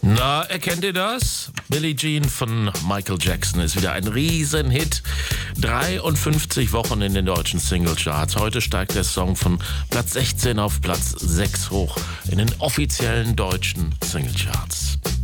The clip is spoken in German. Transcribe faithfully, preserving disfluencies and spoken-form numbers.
Na, erkennt ihr das? Billie Jean von Michael Jackson ist wieder ein Riesenhit. dreiundfünfzig Wochen in den deutschen Singlecharts. Heute steigt der Song von Platz sechzehn auf Platz sechs hoch in den offiziellen deutschen Singlecharts.